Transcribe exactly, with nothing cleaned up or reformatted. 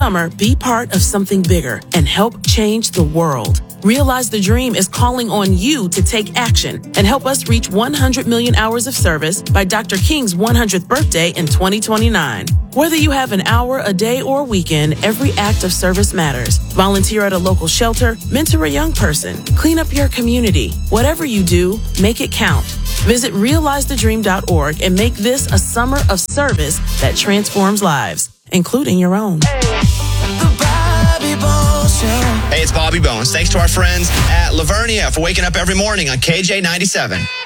summer, be part of something bigger and help change the world. Realize the Dream is calling on you to take action and help us reach one hundred million hours of service by Doctor King's one hundredth birthday in twenty twenty-nine. Whether you have an hour, a day, or a weekend, every act of service matters. Volunteer at a local shelter, mentor a young person, clean up your community. Whatever you do, make it count. Visit realize the dream dot org and make this a summer of service that transforms lives, including your own. Hey, it's Bobby Bones. Thanks to our friends at Lavernia for waking up every morning on K J ninety-seven.